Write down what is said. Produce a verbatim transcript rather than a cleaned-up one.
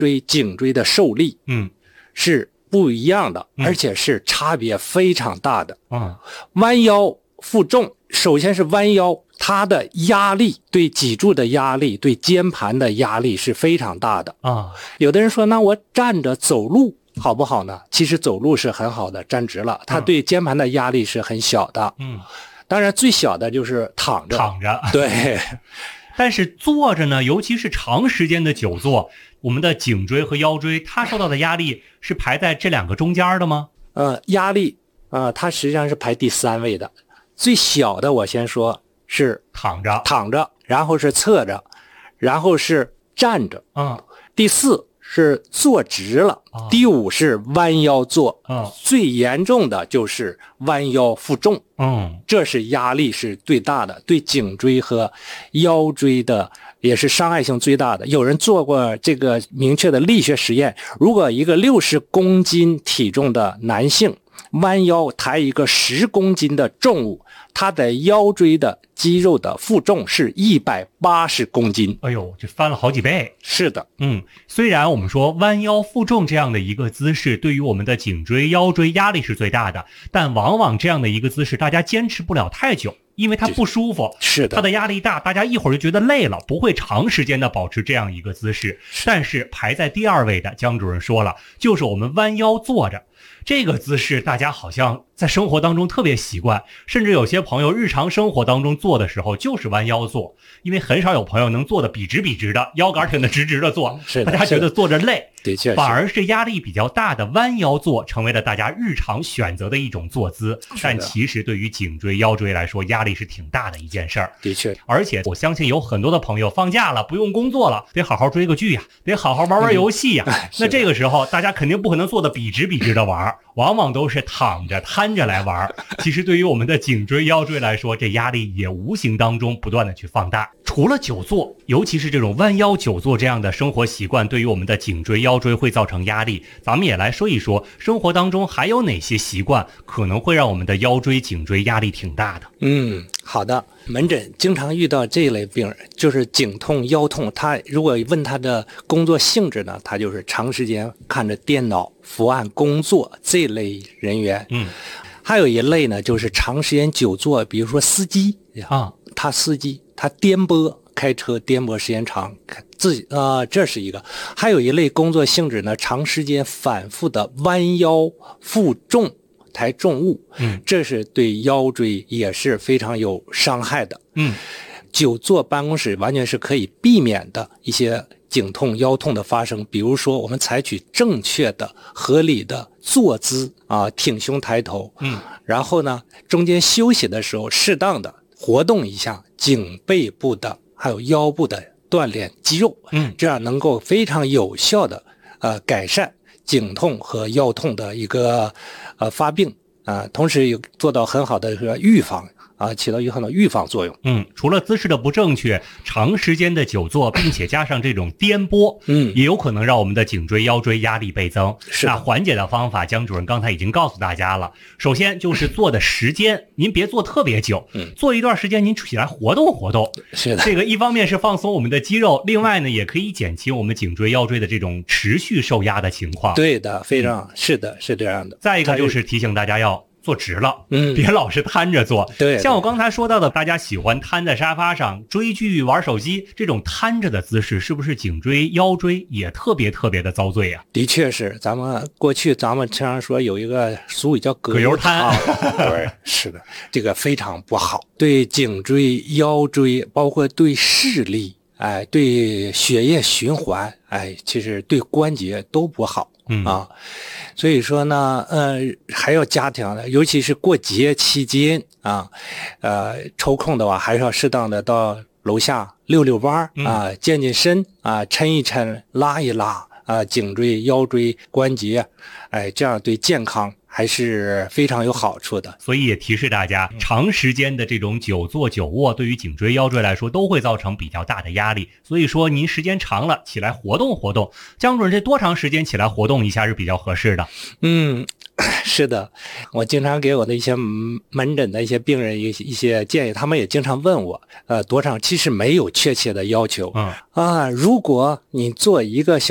椎、颈椎的受力， 嗯， 是不一样的， 嗯、 而且是差别非常大的。 嗯， 弯腰负重，首先是弯腰，它的压力对脊柱的压力、对肩盘的压力是非常大的啊。 有的人说，那我站着走路好不好呢？其实走路是很好的，站直了，它对肩盘的压力是很小的。 嗯， 当然最小的就是躺着。 躺着， 对。 但是坐着呢，尤其是长时间的久坐，我们的颈椎和腰椎，它受到的压力是排在这两个中间的吗？ 呃，压力啊、呃，它实际上是排第三位的。最小的我先说是躺着， 躺着，然后是侧着，然后是站着。 嗯， 第四是坐直了， 哦、 第五是弯腰坐。 嗯， 最严重的就是弯腰负重。 嗯， 这是压力是最大的，对颈椎和腰椎的也是伤害性最大的。有人做过这个明确的力学实验，如果一个六十公斤体重的男性弯腰抬一个十公斤的重物，他的腰椎的肌肉的负重是一百八十公斤。 哎呦，这翻了好几倍。 是的。 嗯，虽然我们说弯腰负重这样的一个姿势对于我们的颈椎腰椎压力是最大的，但往往这样的一个姿势大家坚持不了太久，因为它不舒服。 是的， 它的压力大，大家一会儿就觉得累了，不会长时间的保持这样一个姿势。但是排在第二位的，江主任说了，就是我们弯腰坐着这个姿势，大家好像在生活当中特别习惯，甚至有些朋友日常生活当中做的时候就是弯腰坐，因为很少有朋友能做的笔直笔直的，腰杆挺得直直的坐， 是的， 大家觉得坐着累。 的确， 反而是压力比较大的弯腰坐成为了大家日常选择的一种坐姿，但其实对于颈椎腰椎来说压力是挺大的一件事儿。 的确， 而且我相信有很多的朋友放假了不用工作了，得好好追个剧呀，得好好玩玩游戏呀、嗯、那这个时候大家肯定不可能坐得笔直笔直的玩，往往都是躺着瘫着来玩。其实对于我们的颈椎腰椎来说，这压力也无形当中不断的去放大。除了久坐，尤其是这种弯腰久坐这样的生活习惯对于我们的颈椎腰椎会造成压力，咱们也来说一说生活当中还有哪些习惯可能会让我们的腰椎颈椎压力挺大的。 嗯，好的。门诊经常遇到这类病人，就是颈痛腰痛，他如果问他的工作性质呢，他就是长时间看着电脑伏案工作这类人员。 嗯， 还有一类呢，就是长时间久坐，比如说司机啊， 他司机他颠簸开车颠簸时间长，自己啊、呃，这是一个。还有一类工作性质呢，长时间反复的弯腰负重抬重物， 嗯， 这是对腰椎也是非常有伤害的。 嗯， 久坐办公室完全是可以避免的一些颈痛腰痛的发生，比如说我们采取正确的合理的坐姿啊，挺胸抬头， 嗯， 然后呢中间休息的时候适当的活动一下颈背部的还有腰部的锻炼肌肉， 嗯， 这样能够非常有效的呃改善颈痛和腰痛的一个呃发病啊、呃，同时有做到很好的这个预防啊，起到一个很好的预防作用。 嗯，除了姿势的不正确，长时间的久坐，并且加上这种颠簸， 嗯， 也有可能让我们的颈椎腰椎压力倍增。 是那缓解的方法，江主任刚才已经告诉大家了。首先就是坐的时间，您别坐特别久， 嗯， 坐一段时间您起来活动活动。 是的， 这个一方面是放松我们的肌肉，另外呢也可以减轻我们颈椎腰椎的这种持续受压的情况。 对的，非常、嗯、是的，是这样的。 再一个就是提醒大家要坐直了， 嗯， 别老是瘫着坐。 对， 像我刚才说到的，大家喜欢瘫在沙发上追剧、玩手机，这种瘫着的姿势，是不是颈椎、腰椎也特别特别的遭罪呀、啊？ 的确是，咱们过去咱们经常说有一个俗语叫“葛优瘫”，对，是的，这个非常不好，对颈椎、腰椎，包括对视力，哎，对血液循环，哎，其实对关节都不好。 嗯啊，所以说呢，呃，还要加强的，尤其是过节期间啊，呃，抽空的话，还是要适当的到楼下溜溜弯啊，健健身啊，抻一抻，拉一拉啊，颈椎、腰椎关节，哎，这样对健康还是非常有好处的。 所以也提示大家，长时间的这种久坐久卧对于颈椎腰椎来说都会造成比较大的压力，所以说您时间长了起来活动活动。江主任，这多长时间起来活动一下是比较合适的？ 嗯，是的，我经常给我的一些门诊的一些病人一些一些建议，他们也经常问我，呃，多长，其实没有确切的要求。 嗯啊，如果你做一个小